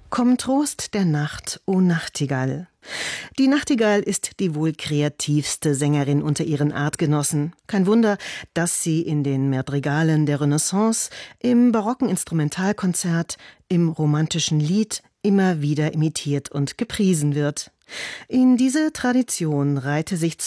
Komm Trost der Nacht, o Nachtigall. Die Nachtigall ist die wohl kreativste Sängerin unter ihren Artgenossen. Kein Wunder, dass sie in den Madrigalen der Renaissance, im barocken Instrumentalkonzert, im romantischen Lied immer wieder imitiert und gepriesen wird. In diese Tradition reihte sich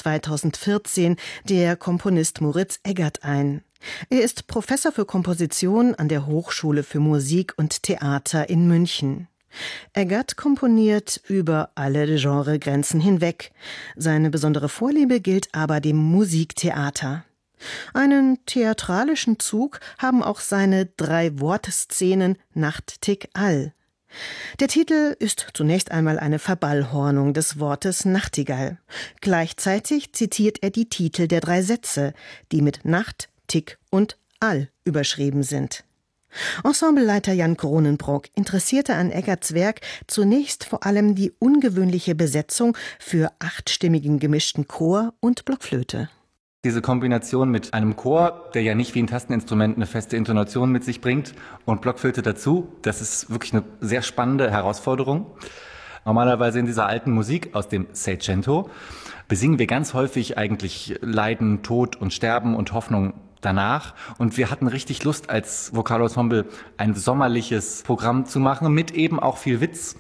2014 der Komponist Moritz Eggert ein. Er ist Professor für Komposition an der Hochschule für Musik und Theater in München. Eggert komponiert über alle Genregrenzen hinweg. Seine besondere Vorliebe gilt aber dem Musiktheater. Einen theatralischen Zug haben auch seine 3 Wortszenen Nacht, Tick, All. Der Titel ist zunächst einmal eine Verballhornung des Wortes Nachtigall. Gleichzeitig zitiert er die Titel der 3 Sätze, die mit Nacht, Tick und All überschrieben sind. Ensembleleiter Jan Kronenbrock interessierte an Eggerts Werk zunächst vor allem die ungewöhnliche Besetzung für 8-stimmigen gemischten Chor und Blockflöte. Diese Kombination mit einem Chor, der ja nicht wie ein Tasteninstrument eine feste Intonation mit sich bringt, und Blockflöte dazu, das ist wirklich eine sehr spannende Herausforderung. Normalerweise in dieser alten Musik aus dem Seicento besingen wir ganz häufig eigentlich Leiden, Tod und Sterben und Hoffnung danach. Und wir hatten richtig Lust, als Vokalensemble ein sommerliches Programm zu machen, mit eben auch viel Witz.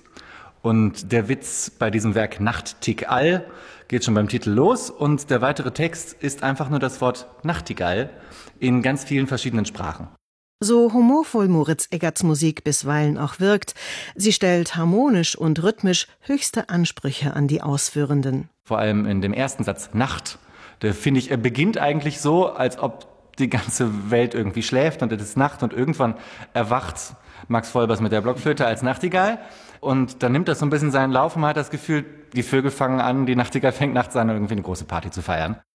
Und der Witz bei diesem Werk Nacht, Tick, All geht schon beim Titel los. Und der weitere Text ist einfach nur das Wort Nachtigall in ganz vielen verschiedenen Sprachen. So humorvoll Moritz Eggerts Musik bisweilen auch wirkt, sie stellt harmonisch und rhythmisch höchste Ansprüche an die Ausführenden. Vor allem in dem ersten Satz Nacht, der finde ich, er beginnt eigentlich so, als ob die ganze Welt irgendwie schläft und es ist Nacht und irgendwann erwacht Max Vollbers mit der Blockflöte als Nachtigall und dann nimmt das so ein bisschen seinen Lauf und man hat das Gefühl, die Vögel fangen an, die Nachtigall fängt nachts an, irgendwie eine große Party zu feiern.